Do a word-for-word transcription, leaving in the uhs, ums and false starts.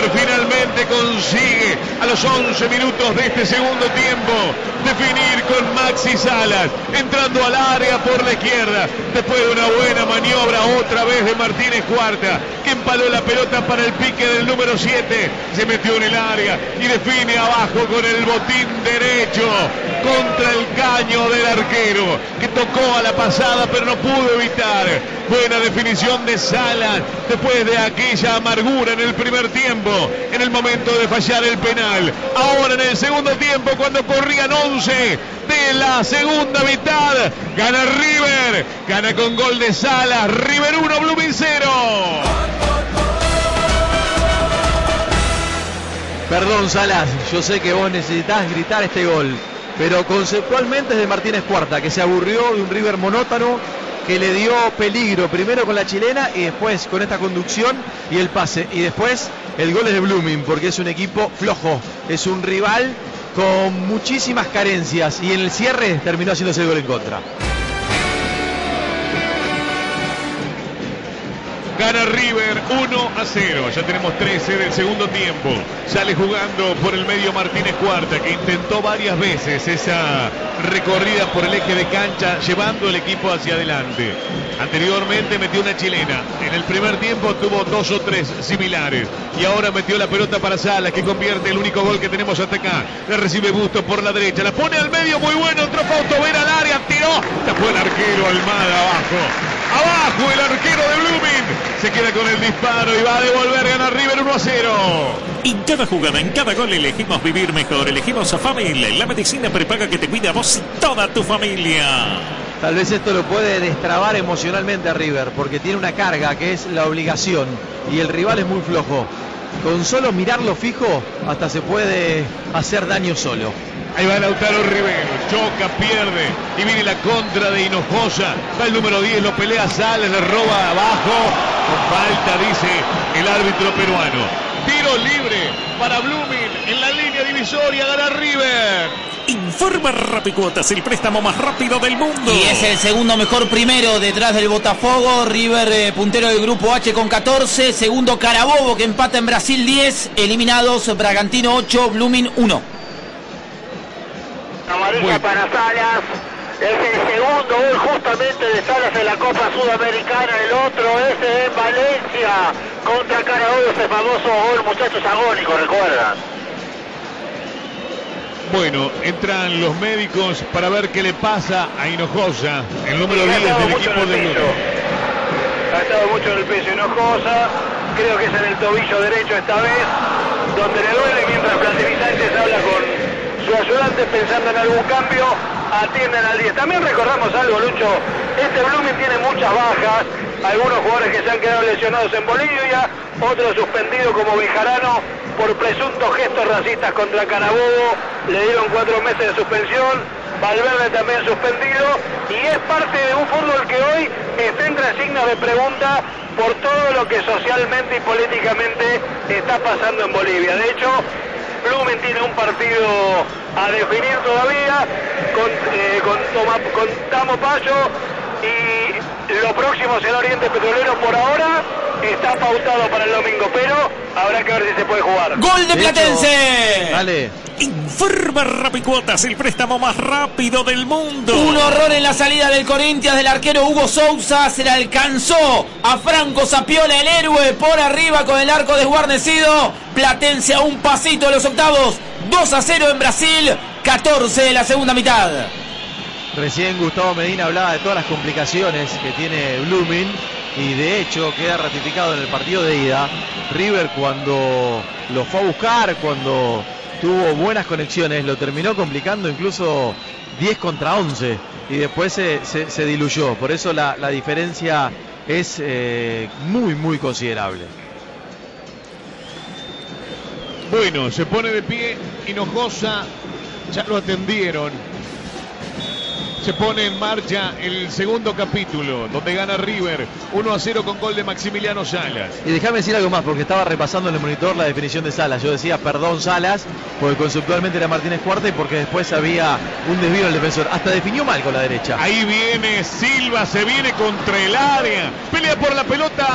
River finalmente consigue a los once minutos de este segundo tiempo definir con Maxi Salas, entrando al área por la izquierda, después de una buena maniobra otra vez de Martínez Cuarta, que empaló la pelota para el pique del número siete, se metió en el área y define abajo con el botín derecho contra el caño del arquero, que tocó a la pasada pero no pudo evitar. Buena definición de Salas después de aquella amargura en el primer tiempo, en el momento de fallar el penal. Ahora en el segundo tiempo, cuando corrían once de la segunda mitad, gana River, gana con gol de Salas. River uno, Blooming cero. Perdón, Salas, yo sé que vos necesitás gritar este gol, pero conceptualmente es de Martínez Cuarta, que se aburrió de un River monótono, que le dio peligro primero con la chilena y después con esta conducción y el pase, y después el gol es de Blooming, porque es un equipo flojo, es un rival con muchísimas carencias, y en el cierre terminó haciéndose el gol en contra. Gana River uno a cero. Ya tenemos trece del segundo tiempo. Sale jugando por el medio Martínez Cuarta, que intentó varias veces esa recorrida por el eje de cancha, llevando el equipo hacia adelante. Anteriormente metió una chilena. En el primer tiempo tuvo dos o tres similares. Y ahora metió la pelota para Salas, que convierte el único gol que tenemos hasta acá. Le recibe Bustos por la derecha. La pone al medio, muy bueno. Entró Fausto Vera al área, tiró. La fue el arquero Almada abajo. Abajo el arquero de Blooming. Se queda con el disparo y va a devolver, gana River uno a cero. En cada jugada, en cada gol elegimos vivir mejor. Elegimos a Famil, la medicina prepaga que te cuida a vos y toda tu familia. Tal vez esto lo puede destrabar emocionalmente a River, porque tiene una carga que es la obligación y el rival es muy flojo. Con solo mirarlo fijo hasta se puede hacer daño solo. Ahí va Lautaro Rivero, choca, pierde y viene la contra de Hinojosa. Va el número diez, lo pelea Salas, le roba abajo. Con falta, dice el árbitro peruano. Tiro libre para Blooming en la línea divisoria, gana River. Informa Rapicuotas, el préstamo más rápido del mundo. Y es el segundo mejor primero detrás del Botafogo. River eh, puntero del grupo H con catorce. Segundo Carabobo, que empata en Brasil diez. Eliminados Bragantino ocho, Blooming uno. Amarilla bueno. Para Salas, es el segundo gol justamente de Salas en la Copa Sudamericana, el otro es en Valencia contra Carabobo, ese famoso gol, muchachos, agónico, recuerdan. Bueno, entran los médicos para ver qué le pasa a Hinojosa, el número diez del equipo de Luro. Ha estado mucho en el peso Hinojosa, creo que es en el tobillo derecho esta vez, donde le duele, mientras Platenizantes habla con su ayudante pensando en algún cambio, atienden al diez. También recordamos algo, Lucho, este Blooming tiene muchas bajas, algunos jugadores que se han quedado lesionados en Bolivia, otros suspendidos como Bejarano por presuntos gestos racistas contra Carabobo, le dieron cuatro meses de suspensión, Valverde también suspendido, y es parte de un fútbol que hoy está entre signos de pregunta por todo lo que socialmente y políticamente está pasando en Bolivia. De hecho, Blooming tiene un partido a definir todavía con, eh, con, Toma, con Tamo Payo, y lo próximo será Oriente Petrolero. Por ahora está pautado para el domingo, pero habrá que ver si se puede jugar. ¡Gol de, de Platense! Hecho, dale. Informa Rapicuotas, el préstamo más rápido del mundo. Un horror en la salida del Corinthians del arquero Hugo Sousa. Se le alcanzó a Franco Zapiola, el héroe, por arriba con el arco desguarnecido. Platense a un pasito de los octavos. dos a cero en Brasil, catorce de la segunda mitad. Recién Gustavo Medina hablaba de todas las complicaciones que tiene Blooming, y de hecho queda ratificado en el partido de ida. River, cuando lo fue a buscar, cuando tuvo buenas conexiones, lo terminó complicando incluso diez contra once, y después se, se, se diluyó. Por eso la, la diferencia es eh, muy muy considerable. Bueno, se pone de pie Hinojosa, ya lo atendieron. Se pone en marcha el segundo capítulo, donde gana River uno a cero con gol de Maximiliano Salas. Y déjame decir algo más, porque estaba repasando en el monitor la definición de Salas. Yo decía, perdón Salas, porque conceptualmente era Martínez Cuarta y porque después había un desvío en el defensor. Hasta definió mal con la derecha. Ahí viene Silva, se viene contra el área, pelea por la pelota